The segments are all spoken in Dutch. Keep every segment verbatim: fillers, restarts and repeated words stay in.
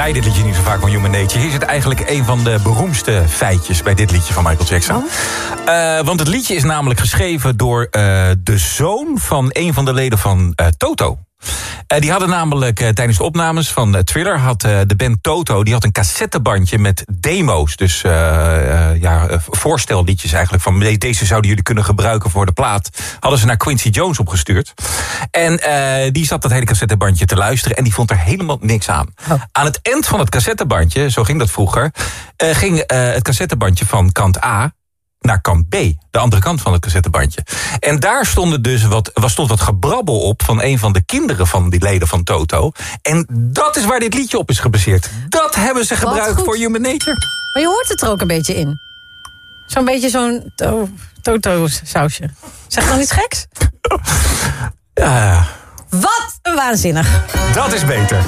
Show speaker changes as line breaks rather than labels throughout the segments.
draai dit liedje niet zo vaak van Human Nature. Hier zit eigenlijk een van de beroemdste feitjes bij dit liedje van Michael Jackson. Oh. Uh, want het liedje is namelijk geschreven door uh, de zoon van een van de leden van uh, Toto. Uh, die hadden namelijk uh, tijdens de opnames van uh, Thriller... had uh, de band Toto die had een cassettebandje met demo's. Dus uh, uh, ja, uh, voorstelliedjes eigenlijk. Van deze zouden jullie kunnen gebruiken voor de plaat. Hadden ze naar Quincy Jones opgestuurd. En uh, die zat dat hele cassettebandje te luisteren... en die vond er helemaal niks aan. Oh. Aan het eind van het cassettebandje, zo ging dat vroeger... Uh, ging uh, het cassettebandje van kant A... naar kant B, de andere kant van het cassettebandje. En daar stond dus wat, was stond wat gebrabbel op... van een van de kinderen van die leden van Toto. En dat is waar dit liedje op is gebaseerd. Dat hebben ze gebruikt voor Human Nature.
Maar je hoort het er ook een beetje in. Zo'n beetje zo'n to- Toto-sausje. Zeg dan iets geks?
Ja...
Wat een waanzinnig.
Dat is beter.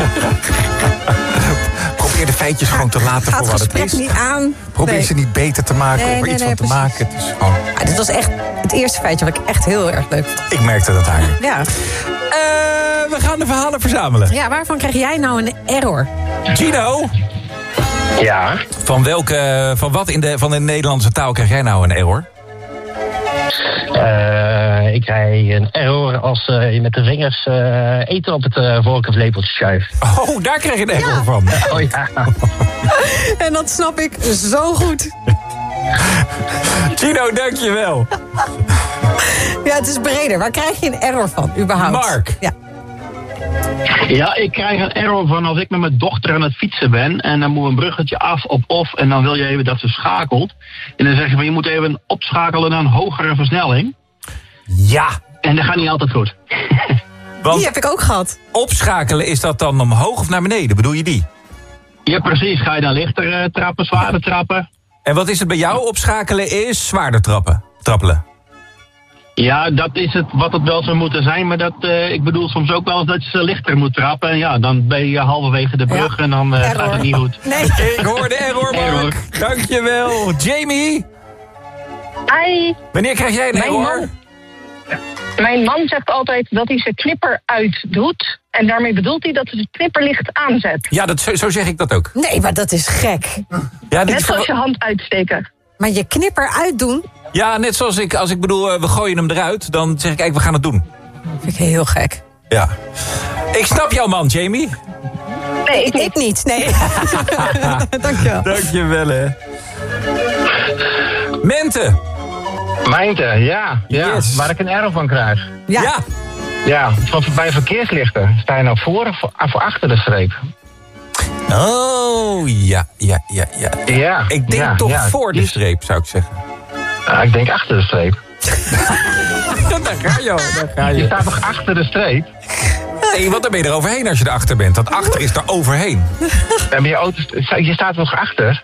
Probeer de feitjes gewoon te laten voor wat het is.
Niet aan.
Probeer
nee.
ze niet beter te maken
nee,
of er
nee,
iets
nee,
van te
precies.
maken. Het is gewoon...
ah, dit was echt het eerste feitje wat ik echt heel erg leuk vond.
Ik merkte dat aan je.
Ja.
Uh, we gaan de verhalen verzamelen.
Ja, waarvan krijg jij nou een error?
Gino?
Ja?
Van welke, van wat in de, van de Nederlandse taal krijg jij nou een error?
Uh, ik krijg een error als uh, je met de vingers uh, eten op het uh, vork of lepeltje schuift.
Oh, daar krijg je een error
ja.
van.
Oh ja.
En dat snap ik zo goed.
Gino, dankjewel.
Ja, het is breder. Waar krijg je een error van, überhaupt?
Mark.
Ja.
Ja, ik krijg een error van als ik met mijn dochter aan het fietsen ben... en dan moet een bruggetje af op of... en dan wil je even dat ze schakelt. En dan zeg je van, je moet even opschakelen naar een hogere versnelling.
Ja.
En dat gaat niet altijd goed.
Want
die heb ik ook gehad.
Opschakelen, is dat dan omhoog of naar beneden? Bedoel je die?
Ja, precies. Ga je dan lichter uh, trappen, zwaarder trappen?
En wat is het bij jou? Opschakelen is zwaarder trappen. Trappelen.
Ja, dat is het wat het wel zou moeten zijn. Maar dat, uh, ik bedoel soms ook wel eens dat je ze lichter moet trappen. En ja, dan ben je halverwege de brug ja. en dan uh, gaat het niet goed.
Nee.
Ik hoor de error, Mark. Error. Dankjewel. Jamie?
Hi.
Wanneer krijg jij een
Mijn
error?
Man, mijn man zegt altijd dat hij zijn knipper uitdoet. En daarmee bedoelt hij dat hij het knipperlicht aanzet.
Ja, dat, zo, zo zeg ik dat ook.
Nee, maar dat is gek.
Ja,
Net zoals je hand uitsteken.
Maar je knipper uitdoen?
Ja, net zoals ik, als ik bedoel, we gooien hem eruit, dan zeg ik eigenlijk, we gaan het doen.
Dat vind ik heel gek.
Ja. Ik snap jouw man, Jamie.
Nee, ik niet.
Ik niet, nee. Dankjewel.
Dankjewel, hè. Mente.
Mente, ja. ja.
Yes.
Waar ik een error van krijg.
Ja.
Ja.
Ja, van, bij verkeerslichten. Sta je nou voor of voor achter de streep?
Oh, ja, ja, ja, ja.
Ja.
Ik denk
ja,
toch
ja.
voor de streep, zou ik zeggen.
Uh, ik denk achter de streep.
Daar ga je, daar ga
Je
je.
staat toch achter de streep?
Nee, want dan ben je er overheen als je erachter bent. Dat achter is er overheen.
En je, auto, je staat toch achter?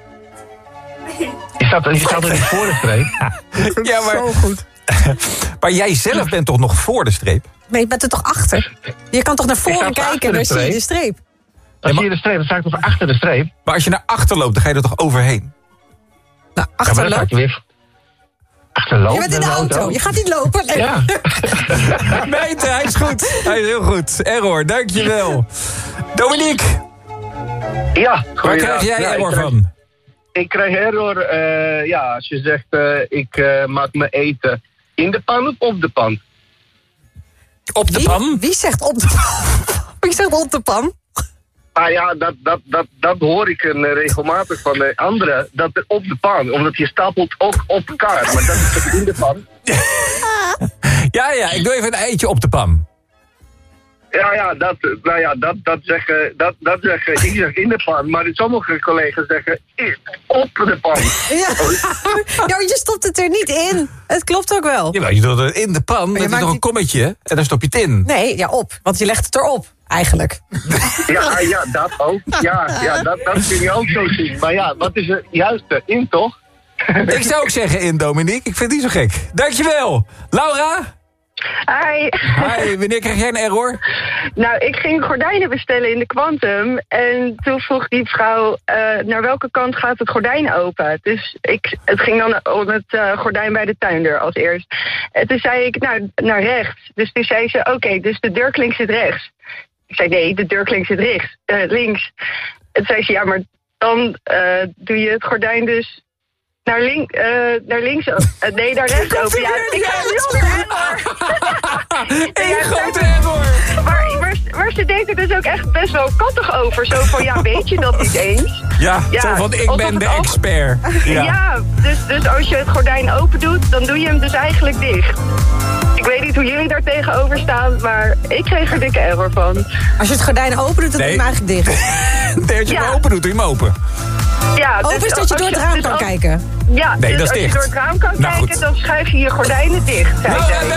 Je staat, je staat er niet voor de streep?
Ja, maar,
zo goed.
Maar jij zelf bent toch nog voor de streep?
Maar je bent er toch achter? Je kan toch naar voren kijken en dan zie je de streep?
Dan zie je de streep, dan sta ik toch achter de streep?
Maar als je naar achter loopt, dan ga je er toch overheen?
Nou,
Ja, maar dan ga
achterloop.
je weer achterlopen.
Je bent in de auto. Je gaat niet lopen. Nee.
Ja.
Meente, hij is goed. Hij is heel goed. Error, dankjewel. Dominique,
Ja,
waar krijg jij
ja,
error
ik krijg,
van?
Ik krijg error, uh, ja, als je zegt, uh, ik uh, maak mijn eten in de pan of op de pan.
Op de
Wie?
pan?
Wie zegt op de pan? Wie zegt op de pan?
Ah ja, dat, dat, dat, dat hoor ik uh, regelmatig van uh, anderen, dat er op de pan, omdat je stapelt ook op elkaar, maar dat is toch in de pan?
Ja, ja, ik doe even een eitje op de pan.
Ja, ja, dat, nou ja, dat, dat zeggen, dat, dat zeggen, ik zeg in de pan, maar sommige collega's zeggen op de pan.
Ja. Ja, je stopt het er niet in. Het klopt ook wel.
Jawel, je doet het in de pan,
je
dan is
maakt
nog een
die-
kommetje en dan stop je het in.
Nee, ja, op. Want je legt het erop, eigenlijk.
Ja, ja, dat ook. Ja, ja dat, dat kun je ook zo zien. Maar ja, wat is het juiste? In, toch?
Ik zou ook zeggen in, Dominique. Ik vind het niet zo gek. Dankjewel. Laura?
Hi.
Hi, wanneer krijg jij een error?
Nou, ik ging gordijnen bestellen in de Quantum. En toen vroeg die vrouw, uh, naar welke kant gaat het gordijn open? Dus ik, het ging dan om het uh, gordijn bij de tuindeur als eerst. En toen zei ik, nou, naar rechts. Dus toen zei ze, oké, okay, dus de deurklink zit rechts. Ik zei, nee, de deurklink zit rechts, uh, links. En zei ze, ja, maar dan uh, doe je het gordijn dus naar, link, uh, naar links open. Uh, nee, naar rechts open. Ja, ik ga
Eén grote error.
Maar, maar, maar ze deed er dus ook echt best wel kattig over. Zo van, ja, weet je dat niet eens?
Ja,
ja
zo van, ik ben de expert.
Ja, ja dus, dus als je het gordijn open doet, dan doe je hem dus eigenlijk dicht. Ik weet niet hoe jullie daar tegenover staan, maar ik kreeg er dikke error van.
Als je het gordijn open doet, dan
nee.
doe je hem eigenlijk dicht.
Nee, als je
ja.
hem open doet, doe je hem open.
Ja,
open
dus
is dat je door het raam
dus
kan
als,
kijken.
Ja,
nee,
dus
dat is
als
dicht.
je door het raam kan
nou,
kijken,
goed.
dan schuif je je gordijnen dicht, zei
nou,
zij.